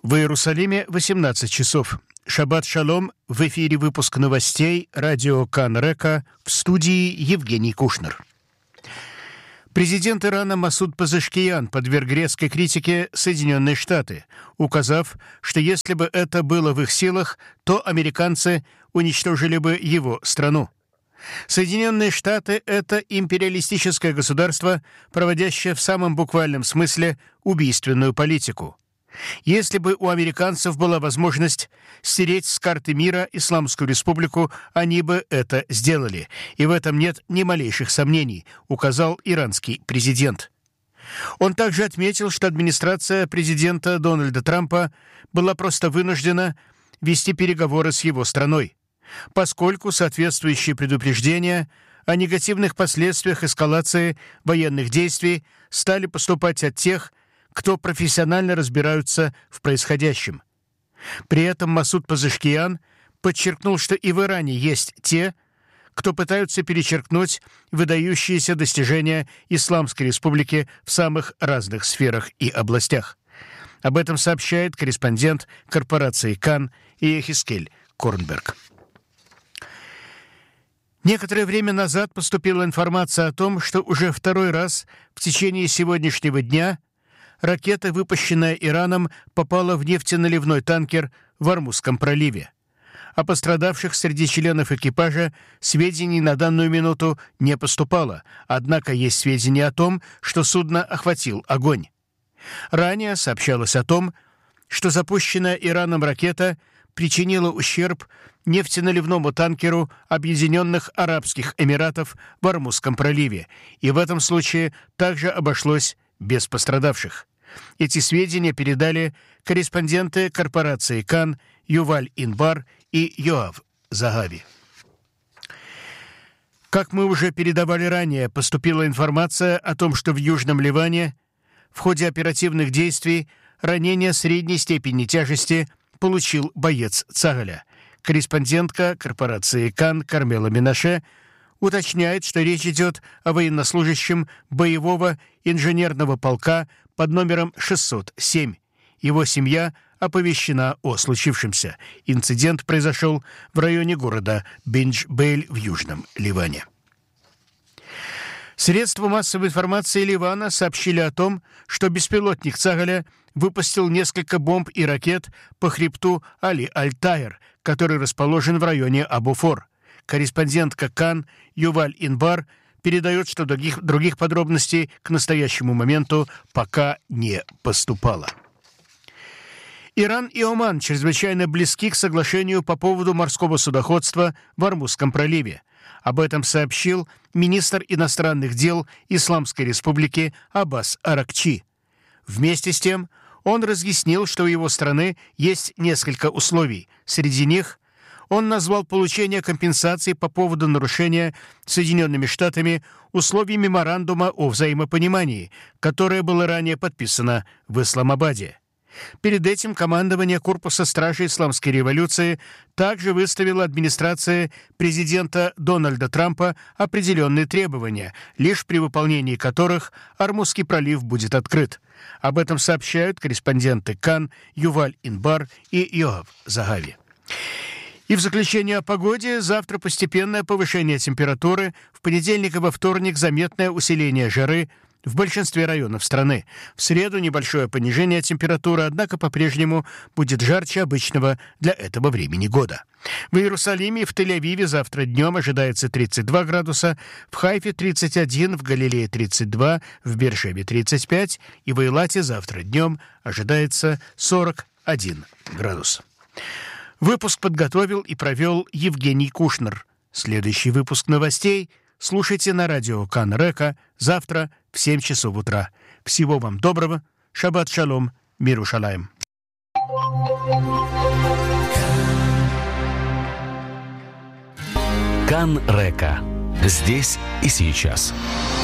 В Иерусалиме 18 часов. Шаббат шалом. В эфире выпуск новостей радио Кан Река, в студии Евгений Кушнер. Президент Ирана Масуд Пезешкиян подверг резкой критике Соединенные Штаты, указав, что если бы это было в их силах, то американцы уничтожили бы его страну. Соединенные Штаты – это империалистическое государство, проводящее в самом буквальном смысле убийственную политику. Если бы у американцев была возможность стереть с карты мира Исламскую Республику, они бы это сделали. И в этом нет ни малейших сомнений, указал иранский президент. Он также отметил, что администрация президента Дональда Трампа была просто вынуждена вести переговоры с его страной, поскольку соответствующие предупреждения о негативных последствиях эскалации военных действий стали поступать от тех, кто профессионально разбираются в происходящем. При этом Масуд Пезешкиян подчеркнул, что и в Иране есть те, кто пытаются перечеркнуть выдающиеся достижения Исламской Республики в самых разных сферах и областях. Об этом сообщает корреспондент корпорации Кан Иехискель Корнберг. Некоторое время назад поступила информация о том, что уже второй раз в течение сегодняшнего дня ракета, выпущенная Ираном, попала в нефтеналивной танкер в Ормузском проливе. О пострадавших среди членов экипажа сведений на данную минуту не поступало, однако есть сведения о том, что судно охватил огонь. Ранее сообщалось о том, что запущенная Ираном ракета причинила ущерб нефтеналивному танкеру Объединенных Арабских Эмиратов в Ормузском проливе, и в этом случае также обошлось без пострадавших. Эти сведения передали корреспонденты корпорации Кан Юваль Инбар и Йоав Загави. Как мы уже передавали ранее, поступила информация о том, что в Южном Ливане в ходе оперативных действий ранение средней степени тяжести получил боец Цагаля. Корреспондентка корпорации Кан Кармела Минаше уточняет, что речь идет о военнослужащем боевого инженерного полка под номером 607. Его семья оповещена о случившемся. Инцидент произошел в районе города Биндж-Бейль в Южном Ливане. Средства массовой информации Ливана сообщили о том, что беспилотник Цагаля выпустил несколько бомб и ракет по хребту Али-Аль-Тайр, который расположен в районе Абу-Фор. Корреспондентка Кан Юваль Инбар передает, что других подробностей к настоящему моменту пока не поступало. Иран и Оман чрезвычайно близки к соглашению по поводу морского судоходства в Ормузском проливе. Об этом сообщил министр иностранных дел Исламской Республики Аббас Аракчи. Вместе с тем он разъяснил, что у его страны есть несколько условий. Среди них он назвал получение компенсации по поводу нарушения Соединенными Штатами условий меморандума о взаимопонимании, которое было ранее подписано в Исламабаде. Перед этим командование Корпуса стражей Исламской революции также выставило администрации президента Дональда Трампа определенные требования, лишь при выполнении которых Ормузский пролив будет открыт. Об этом сообщают корреспонденты Кан Юваль Инбар и Йоав Загави. И в заключение о погоде: завтра постепенное повышение температуры, в понедельник и во вторник заметное усиление жары в большинстве районов страны. В среду небольшое понижение температуры, однако по-прежнему будет жарче обычного для этого времени года. В Иерусалиме и в Тель-Авиве завтра днем ожидается 32 градуса, в Хайфе 31, в Галилее 32, в Беэр-Шеве 35 и в Эйлате завтра днем ожидается 41 градус. Выпуск подготовил и провел Евгений Кушнер. Следующий выпуск новостей слушайте на радио Кан Река завтра в 7 часов утра. Всего вам доброго. Шаббат шалом. Мир Ушалаем. Кан Река. Здесь и сейчас.